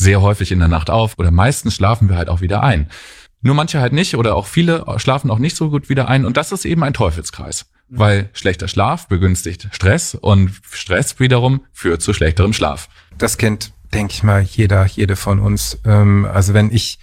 sehr häufig in der Nacht auf oder meistens schlafen wir halt auch wieder ein. Nur manche halt nicht oder auch viele schlafen auch nicht so gut wieder ein und das ist eben ein Teufelskreis. Weil schlechter Schlaf begünstigt Stress und Stress wiederum führt zu schlechterem Schlaf. Das kennt, denke ich mal, jede von uns. Also wenn ich,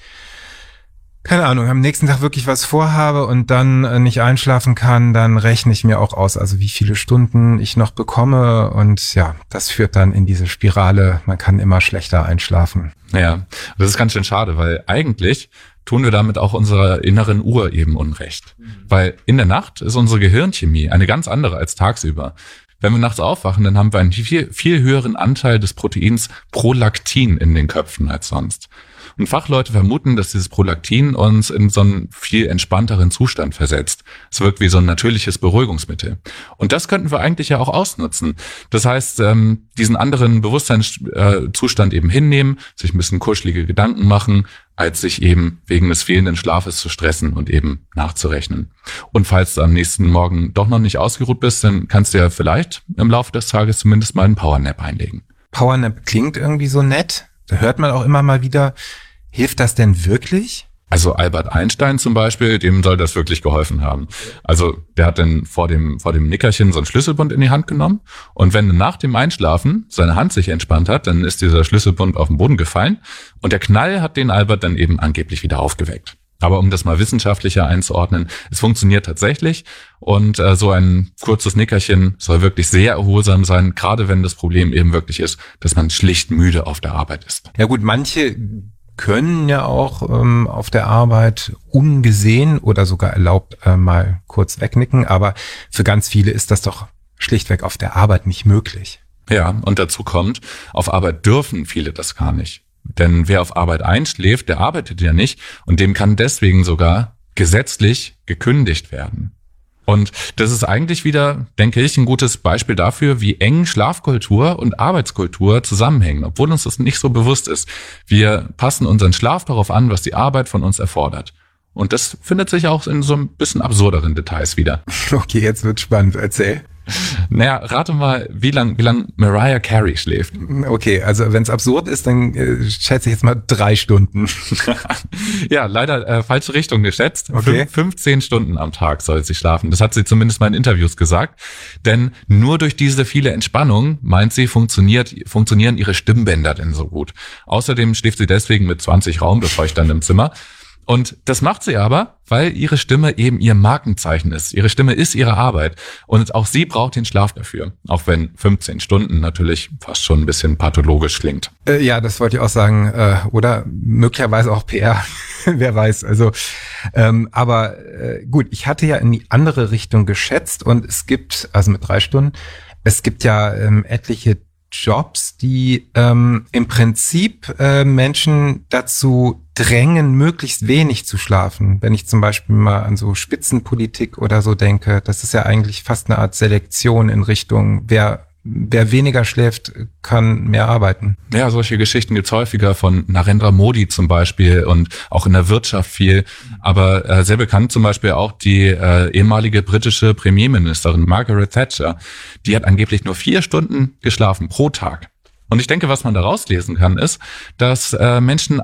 keine Ahnung, am nächsten Tag wirklich was vorhabe und dann nicht einschlafen kann, dann rechne ich mir auch aus, also wie viele Stunden ich noch bekomme und ja, das führt dann in diese Spirale, man kann immer schlechter einschlafen. Ja, das ist ganz schön schade, weil eigentlich tun wir damit auch unserer inneren Uhr eben Unrecht. Weil in der Nacht ist unsere Gehirnchemie eine ganz andere als tagsüber. Wenn wir nachts aufwachen, dann haben wir einen viel höheren Anteil des Proteins Prolaktin in den Köpfen als sonst. Und Fachleute vermuten, dass dieses Prolaktin uns in so einen viel entspannteren Zustand versetzt. Es wirkt wie so ein natürliches Beruhigungsmittel. Und das könnten wir eigentlich ja auch ausnutzen. Das heißt, diesen anderen Bewusstseinszustand eben hinnehmen, sich ein bisschen kuschelige Gedanken machen, als sich eben wegen des fehlenden Schlafes zu stressen und eben nachzurechnen. Und falls du am nächsten Morgen doch noch nicht ausgeruht bist, dann kannst du ja vielleicht im Laufe des Tages zumindest mal einen Powernap einlegen. Powernap klingt irgendwie so nett. Da hört man auch immer mal wieder. Hilft das denn wirklich? Also Albert Einstein zum Beispiel, dem soll das wirklich geholfen haben. Also der hat dann vor dem Nickerchen so einen Schlüsselbund in die Hand genommen und wenn nach dem Einschlafen seine Hand sich entspannt hat, dann ist dieser Schlüsselbund auf den Boden gefallen und der Knall hat den Albert dann eben angeblich wieder aufgeweckt. Aber um das mal wissenschaftlicher einzuordnen, es funktioniert tatsächlich und so ein kurzes Nickerchen soll wirklich sehr erholsam sein, gerade wenn das Problem eben wirklich ist, dass man schlicht müde auf der Arbeit ist. Ja gut, manche können ja auch auf der Arbeit ungesehen oder sogar erlaubt mal kurz wegnicken, aber für ganz viele ist das doch schlichtweg auf der Arbeit nicht möglich. Ja, und dazu kommt, auf Arbeit dürfen viele das gar nicht. Denn wer auf Arbeit einschläft, der arbeitet ja nicht und dem kann deswegen sogar gesetzlich gekündigt werden. Und das ist eigentlich wieder, denke ich, ein gutes Beispiel dafür, wie eng Schlafkultur und Arbeitskultur zusammenhängen, obwohl uns das nicht so bewusst ist. Wir passen unseren Schlaf darauf an, was die Arbeit von uns erfordert. Und das findet sich auch in so ein bisschen absurderen Details wieder. Okay, jetzt wird's spannend. Erzähl. Naja, rate mal, wie lang Mariah Carey schläft. Okay, also wenn es absurd ist, dann schätze ich jetzt mal 3 Stunden. Ja, leider falsche Richtung geschätzt. Okay. 15 Stunden am Tag soll sie schlafen. Das hat sie zumindest mal in Interviews gesagt. Denn nur durch diese viele Entspannung, meint sie, funktionieren ihre Stimmbänder denn so gut. Außerdem schläft sie deswegen mit 20 Raumbefeuchtern im Zimmer. Und das macht sie aber, weil ihre Stimme eben ihr Markenzeichen ist. Ihre Stimme ist ihre Arbeit. Und auch sie braucht den Schlaf dafür. Auch wenn 15 Stunden natürlich fast schon ein bisschen pathologisch klingt. Ja, das wollte ich auch sagen. Oder möglicherweise auch PR. Wer weiß. Also, aber gut, ich hatte ja in die andere Richtung geschätzt. Und es gibt, also mit 3 Stunden, es gibt ja etliche Jobs, die im Prinzip Menschen dazu drängen, möglichst wenig zu schlafen. Wenn ich zum Beispiel mal an so Spitzenpolitik oder so denke, das ist ja eigentlich fast eine Art Selektion in Richtung, wer weniger schläft, kann mehr arbeiten. Ja, solche Geschichten gibt's häufiger von Narendra Modi zum Beispiel und auch in der Wirtschaft viel. Aber sehr bekannt zum Beispiel auch die ehemalige britische Premierministerin Margaret Thatcher. Die hat angeblich nur 4 Stunden geschlafen pro Tag. Und ich denke, was man daraus lesen kann, ist, dass Menschen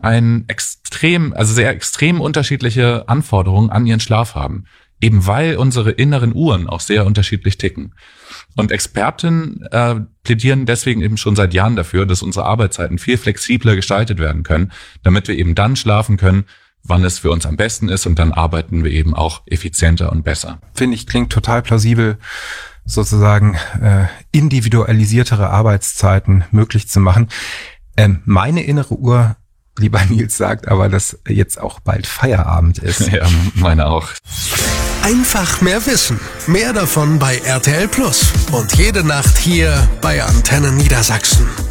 sehr extrem unterschiedliche Anforderungen an ihren Schlaf haben. Eben weil unsere inneren Uhren auch sehr unterschiedlich ticken. Und Experten plädieren deswegen eben schon seit Jahren dafür, dass unsere Arbeitszeiten viel flexibler gestaltet werden können, damit wir eben dann schlafen können, wann es für uns am besten ist und dann arbeiten wir eben auch effizienter und besser. Finde ich, klingt total plausibel, sozusagen individualisiertere Arbeitszeiten möglich zu machen. Meine innere Uhr, lieber Nils, sagt aber, dass jetzt auch bald Feierabend ist. Ja, meine auch. Einfach mehr Wissen. Mehr davon bei RTL Plus. Und jede Nacht hier bei Antenne Niedersachsen.